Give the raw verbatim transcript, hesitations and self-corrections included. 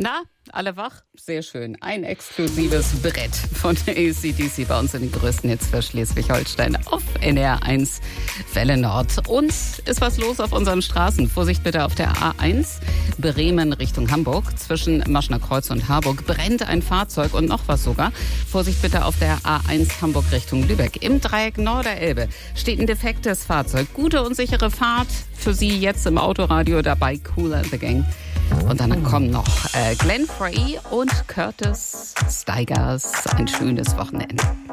Na, alle wach? Sehr schön. Ein exklusives Brett von A C D C bei uns in den größten Hits für Schleswig-Holstein auf N R eins Welle Nord. Und ist was los auf unseren Straßen? Vorsicht bitte auf der A eins, Bremen Richtung Hamburg. Zwischen Maschner Kreuz und Harburg brennt ein Fahrzeug und noch was sogar. Vorsicht bitte auf der A eins Hamburg Richtung Lübeck. Im Dreieck Norderelbe steht ein defektes Fahrzeug. Gute und sichere Fahrt für Sie jetzt im Autoradio dabei. Kool and the Gang. Und dann kommen noch äh, Glenn Frey und Curtis Stigers. Ein schönes Wochenende.